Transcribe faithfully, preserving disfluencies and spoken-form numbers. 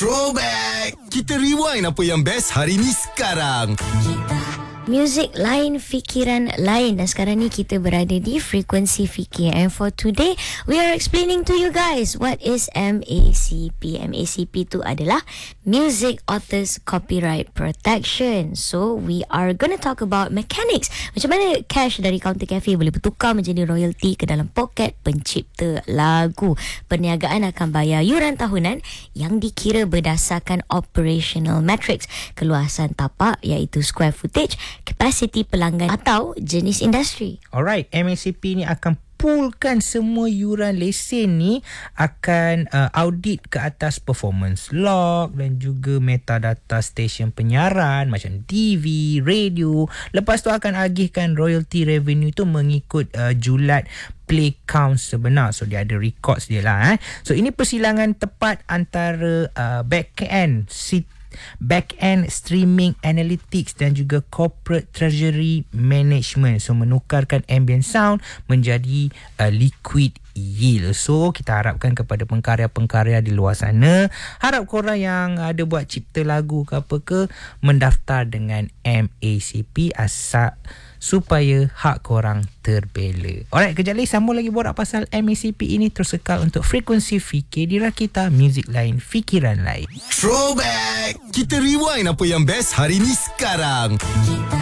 Throwback! Kita rewind apa yang best hari ni sekarang. Music lain, fikiran lain. Dan sekarang ni kita berada di Frekuensi Fikir. And for today, we are explaining to you guys what is M A C P. M A C P tu adalah Music Authors Copyright Protection. So, we are gonna talk about mechanics. Macam mana cash dari Counter Cafe boleh bertukar menjadi royalty ke dalam poket pencipta lagu. Perniagaan akan bayar yuran tahunan yang dikira berdasarkan operational metrics. Keluasan tapak iaitu square footage, kapasiti pelanggan atau jenis industri. Alright, M A C P ni akan poolkan semua yuran lesen ni, akan uh, audit ke atas performance log dan juga metadata stesen penyiaran macam T V, radio. Lepas tu akan agihkan royalty revenue tu mengikut uh, julat play count sebenar. So dia ada records dia lah. Eh. So ini persilangan tepat antara uh, back-end sit back-end streaming analytics dan juga corporate treasury management. So menukarkan ambient sound menjadi uh, liquid yield. So kita harapkan kepada pengkarya-pengkarya di luar sana, harap korang yang ada buat cipta lagu ke apa ke, mendaftar dengan M A C P asal supaya hak korang terbela. Alright, kejap lagi sambung lagi borak pasal M A C P ini. Terus kekal untuk Frekuensi Fikir di Rakita, muzik lain, fikiran lain. Throwback! Kita rewind apa yang best hari ni sekarang.